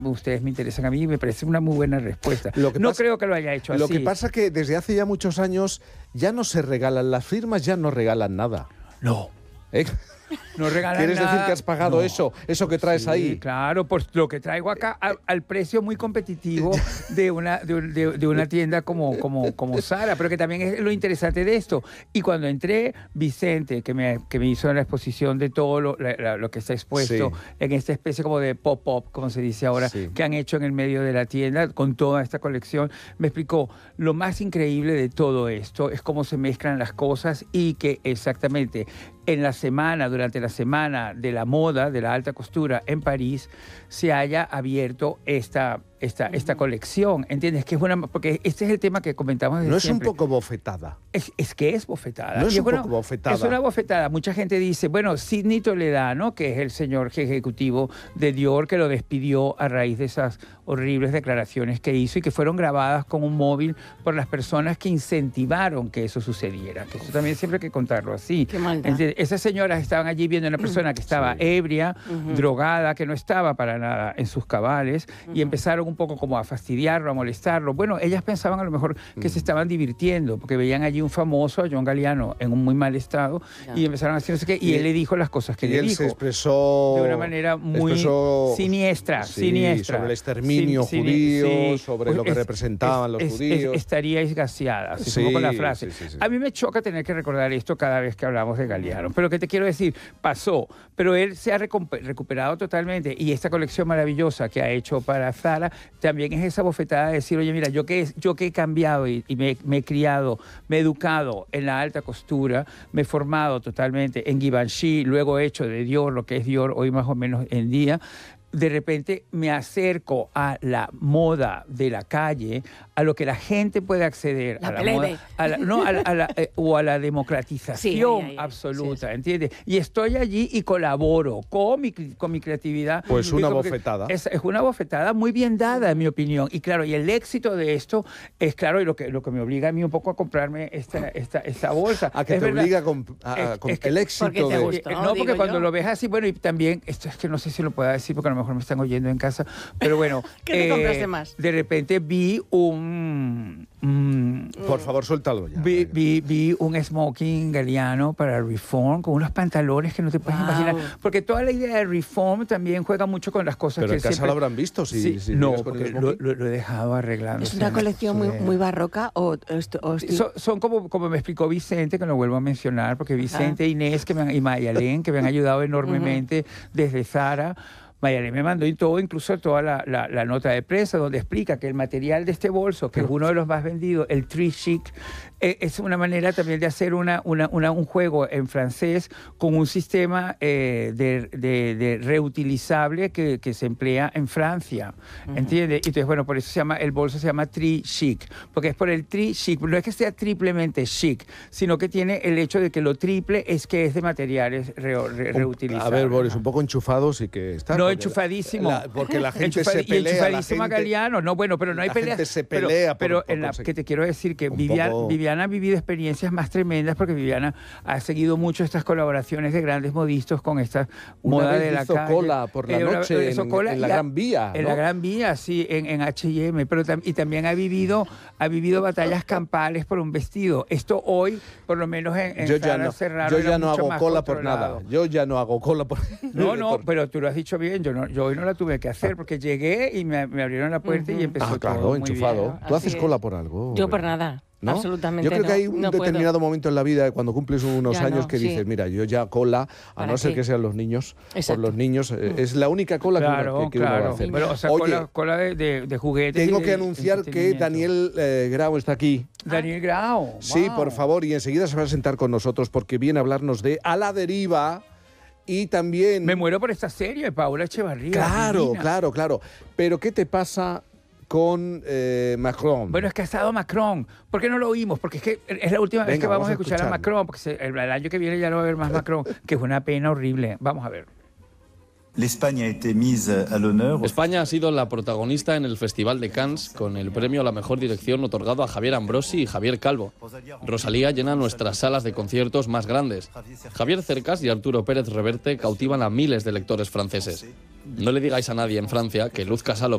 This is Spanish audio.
ustedes me interesan a mí y me parece una muy buena respuesta. No creo que lo haya hecho así. Lo que pasa es que desde hace ya muchos años ya no se regalan las firmas, ya no regalan nada. No. ¿Eh? No regalan ¿Quieres nada? decir que has pagado eso que traes ahí? Claro, pues lo que traigo acá al precio muy competitivo de una tienda como Zara, pero que también es lo interesante de esto. Y cuando entré, Vicente, que me hizo la exposición de todo lo que está expuesto en esta especie como de pop-up, como se dice ahora, que han hecho en el medio de la tienda con toda esta colección, me explicó lo más increíble de todo esto es cómo se mezclan las cosas y que exactamente durante la semana de la moda, de la alta costura en París, se haya abierto esta colección, ¿entiendes? Que es porque este es el tema que comentamos desde siempre. ¿No es un poco bofetada? Es que es bofetada. No es un poco bofetada. Es una bofetada. Mucha gente dice, bueno, Sidney Toledano, que es el señor ejecutivo de Dior, que lo despidió a raíz de esas horribles declaraciones que hizo y que fueron grabadas con un móvil por las personas que incentivaron que eso sucediera. Que eso también siempre hay que contarlo así. Qué maldad. Esas señoras estaban allí viendo a una persona que estaba ebria, drogada, que no estaba para nada en sus cabales, y empezaron un poco como a fastidiarlo, a molestarlo. Bueno, ellas pensaban a lo mejor que se estaban divirtiendo, porque veían allí un famoso, a John Galliano, en un muy mal estado, y empezaron a decir no sé qué, y él le dijo las cosas que le dijo. Y él se expresó de una manera muy siniestra. Sobre el exterminio judío, sobre lo que representaban los judíos. Estaríais gaseadas, supongo con la frase. A mí me choca tener que recordar esto cada vez que hablamos de Galliano, pero que te quiero decir, pasó, pero él se ha recuperado totalmente, y esta colección maravillosa que ha hecho para Zara también es esa bofetada de decir, oye, mira, yo que he cambiado y me he criado, me he educado en la alta costura, me he formado totalmente en Givenchy, luego he hecho de Dior lo que es Dior hoy más o menos en día. De repente me acerco a la moda de la calle, a lo que la gente puede acceder, a la moda, o a la democratización absoluta, ¿entiendes? Y estoy allí y colaboro con mi creatividad. Pues una bofetada. Es una bofetada muy bien dada, en mi opinión. Y claro, y el éxito de esto es claro, y lo que me obliga a mí un poco a comprarme esta bolsa. ¿A que te obliga el éxito porque te gustó, no, porque cuando lo ves así, bueno, y también, esto es que no sé si lo pueda decir, porque a lo mejor me están oyendo en casa, pero bueno. ¿Qué te compraste más? De repente vi por favor, suéltalo ya. Vi un smoking Galliano para Reform con unos pantalones que no te puedes imaginar. Porque toda la idea de Reform también juega mucho con las cosas pero que en casa lo habrán visto. No, porque lo he dejado arreglando. ¿Es una colección muy barroca son como me explicó Vicente, que lo vuelvo a mencionar, porque Vicente, Inés y Mayalén, que me han ayudado enormemente desde Zara. Mayalén me mandó incluso toda la nota de prensa donde explica que el material de este bolso, que es uno de los más vendidos, el Tri Chic, es una manera también de hacer un juego en francés con un sistema de reutilizable que se emplea en Francia, ¿entiendes? Entonces, bueno, por eso el bolso se llama Tri Chic, porque es por el Tri Chic, no es que sea triplemente chic, sino que tiene el hecho de que lo triple es que es de materiales reutilizables. A ver, Boris, un poco enchufado sí que está. No, enchufadísimo. Porque la gente se pelea. Y enchufadísimo a Galliano. No, bueno, pero no hay peleas. La gente se pelea. Pero que te quiero decir que Viviana ha vivido experiencias más tremendas, porque Viviana ha seguido mucho estas colaboraciones de grandes modistas con esta moda de la calle. Cola por la noche en la Gran Vía, ¿no? En la Gran Vía, sí, en H&M. Y también ha vivido batallas campales por un vestido. Esto hoy, por lo menos en Zara Serrano, yo ya no hago cola por nada. Yo ya no hago cola por No, pero tú lo has dicho bien. Yo hoy no la tuve que hacer porque llegué y me abrieron la puerta y empezó todo enchufado. Muy bien. ¿Tú haces cola por algo? Yo por nada. ¿No? Absolutamente. Yo creo que hay un determinado momento en la vida, cuando cumples unos años, que dices, mira, yo ya cola, a no ser que sean los niños, por los niños, es la única cola que uno va a hacer. Pero, oye, cola de juguetes. Tengo que anunciar que Daniel Grau está aquí. Daniel Grau. Sí, por favor, y enseguida se va a sentar con nosotros porque viene a hablarnos de A la Deriva. Y también... Me muero por esta serie de Paula Echevarría. Claro. Pero ¿qué te pasa con Macron? Bueno, es que ha estado Macron. ¿Por qué no lo oímos? Porque es que es la última vez que vamos a escuchar a Macron, porque el año que viene ya no va a haber más Macron, que es una pena horrible. Vamos a ver. España ha sido la protagonista en el Festival de Cannes con el premio a la mejor dirección otorgado a Javier Ambrosi y Javier Calvo. Rosalía llena nuestras salas de conciertos más grandes. Javier Cercas y Arturo Pérez Reverte cautivan a miles de lectores franceses. No le digáis a nadie en Francia que Luz Casal